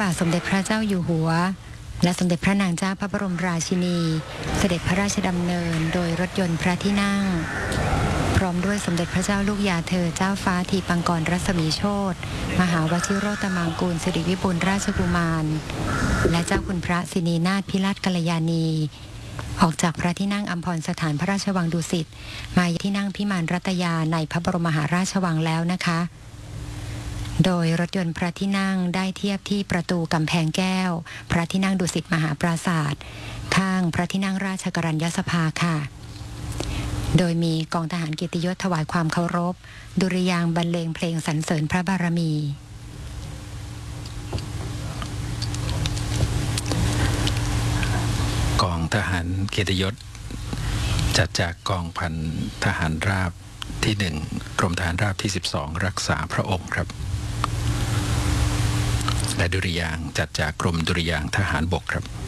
บาทสมเด็จพระเจ้าอยู่หัวและสมเด็จพระนางเจ้าพระบรมราชินีเสด็จพระราชดำเนินโดยรถยนต์พระที่นั่งพร้อมด้วยสมเด็จพระเจ้าลูกยาเธอเจ้าฟ้าทีปังกรรัศมีโชติมหาวชิโรตมังกูลสิริวิบูลย์ราชกุมารและเจ้าคุณพระสินีนาถพิราชกัลยาณีออกจากพระที่นั่งอัมพรสถานพระราชวังดุสิตมาที่นั่งพิมานรัตยาในพระบรมมหาราชวังแล้วนะคะโดยรถยนต์พระที่นั่งได้เทียบที่ประตูกำแพงแก้วพระที่นั่งดุสิตมหาปราสาทข้างพระที่นั่งราชกรัญญสภาค่ะโดยมีกองทหารเกียรติยศถวายความเคารพดุริยางค์บรรเลงเพลงสรรเสริญพระบารมีกองทหารเกียรติยศจัดจากกองพันทหารราบที่1กรมทหารราบที่12รักษาพระองค์ครับและดุริยางค์จัดจากกรมดุริยางค์ทหารบกครับ